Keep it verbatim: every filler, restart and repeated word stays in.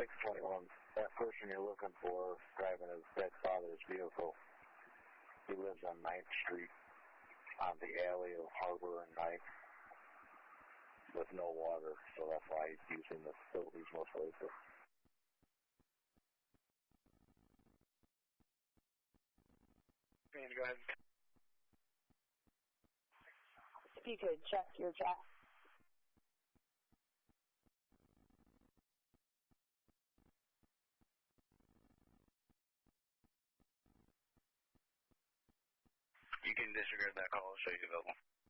six twenty-one, that person you're looking for driving his dead father's vehicle, he lives on ninth street on the alley of Harbor and ninth with no water, so that's why he's using the facilities most likely. Go ahead. If you could check your chat. You can disregard that call. I'll show you available.